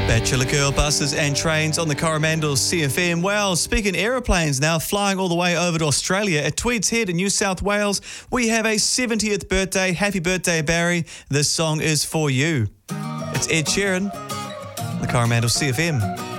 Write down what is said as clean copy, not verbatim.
Bachelor Girl buses and trains on the Coromandel CFM. Well, speaking aeroplanes now, flying all the way over to Australia at Tweeds Head in New South Wales, we have a 70th birthday. Happy birthday, Barry. This song is for you. It's Ed Sheeran, the Coromandel CFM.